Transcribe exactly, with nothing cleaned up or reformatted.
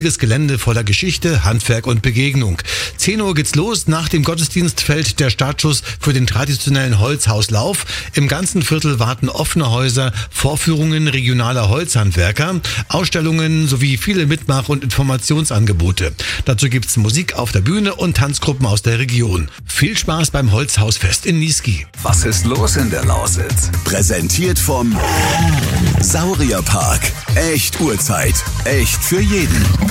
Das Gelände voller Geschichte, Handwerk und Begegnung. zehn Uhr geht's los. Nach dem Gottesdienst fällt der Startschuss für den traditionellen Holzhauslauf. Im ganzen Viertel warten offene Häuser, Vorführungen regionaler Holzhandwerker, Ausstellungen sowie viele Mitmach- und Informationsangebote. Dazu gibt's Musik auf der Bühne und Tanzgruppen aus der Region. Viel Spaß beim Holzhausfest in Niesky. Was ist los in der Lausitz? Präsentiert vom Saurierpark. Echt Uhrzeit. Echt für jeden.